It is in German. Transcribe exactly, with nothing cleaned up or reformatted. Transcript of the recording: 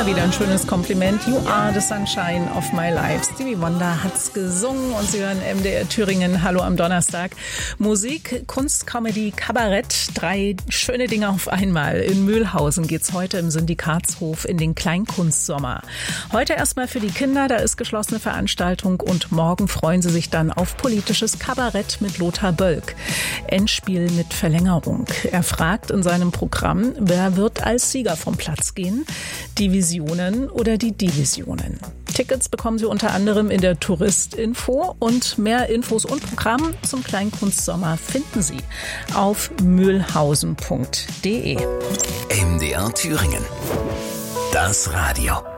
immer wieder ein schönes Kompliment. You are the sunshine of my life. Stevie Wonder hat's gesungen und Sie hören M D R Thüringen. Hallo am Donnerstag. Musik, Kunst, Comedy, Kabarett. Drei schöne Dinge auf einmal. In Mühlhausen geht's heute im Syndikatshof in den Kleinkunstsommer. Heute erstmal für die Kinder. Da ist geschlossene Veranstaltung und morgen freuen Sie sich dann auf politisches Kabarett mit Lothar Bölk. Endspiel mit Verlängerung. Er fragt in seinem Programm, wer wird als Sieger vom Platz gehen? Die Visionen oder die Divisionen? Tickets bekommen Sie unter anderem in der Touristinfo und mehr Infos und Programm zum Kleinkunstsommer finden Sie auf mühlhausen punkt de. M D R Thüringen. Das Radio.